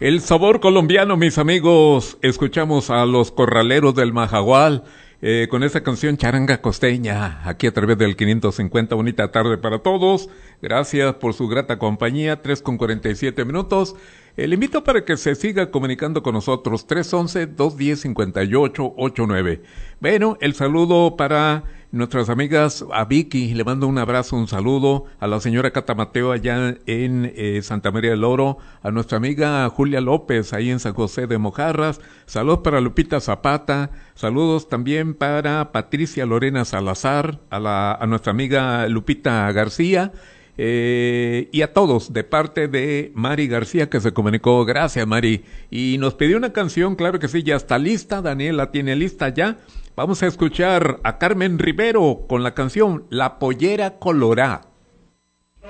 El sabor colombiano, mis amigos. Escuchamos a los Corraleros del Majagual con esa canción Charanga Costeña, aquí a través del 550. Bonita tarde para todos. Gracias por su grata compañía. 3:47. Le invito para que se siga comunicando con nosotros. 311-210-5889. Bueno, el saludo para nuestras amigas, a Vicky, le mando un abrazo, un saludo, a la señora Cata Mateo allá en Santa María del Oro, a nuestra amiga Julia López ahí en San José de Mojarras, saludos para Lupita Zapata, saludos también para Patricia Lorena Salazar, a nuestra amiga Lupita García, y a todos de parte de Mari García que se comunicó. Gracias, Mari, y nos pidió una canción. Claro que sí, ya está lista. Daniel la tiene lista ya. Vamos a escuchar a Carmen Rivero con la canción La Pollera Colorá.